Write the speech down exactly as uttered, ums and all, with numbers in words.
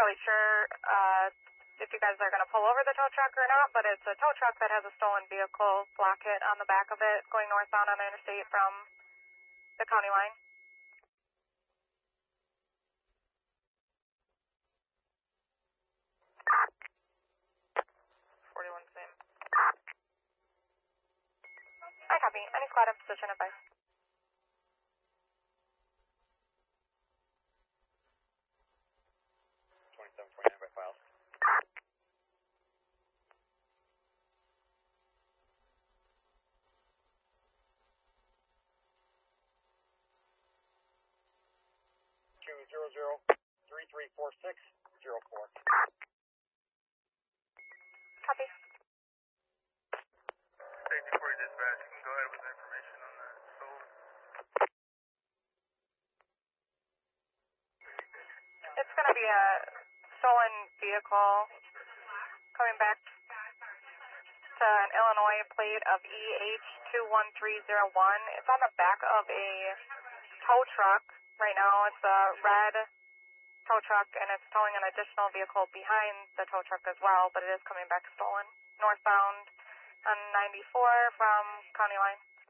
entirely sure uh, if you guys are going to pull over the tow truck or not, but it's a tow truck that has a stolen vehicle block hit on the back of it going northbound on the interstate from the county line. forty-one same. I copy. Any squad in position, advice. twenty-seven twenty-nine by files. Two zero zero three three four six zero four. Copy. Safety forty dispatch, you can go ahead with the information on the stolen. It's going to be a stolen vehicle coming back to an Illinois plate of E H two one three zero one. It's on the back of a tow truck. Right now it's a red tow truck and it's towing an additional vehicle behind the tow truck as well, but it is coming back stolen. Northbound on ninety-four from county line.